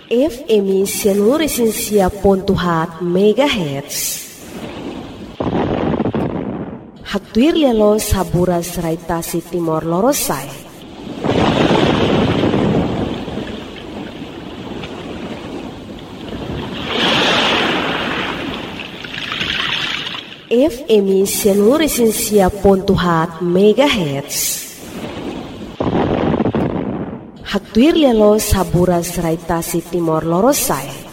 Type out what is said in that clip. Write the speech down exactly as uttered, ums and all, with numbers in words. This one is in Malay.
F M Sianuresinsia Pontuhat Megahertz. Hatuir lialos haburas raitasi Timor Lorosai. F M Sianuresinsia Pontuhat Megahertz. Hatuir lialos haburas raitasi Timor Lorosai.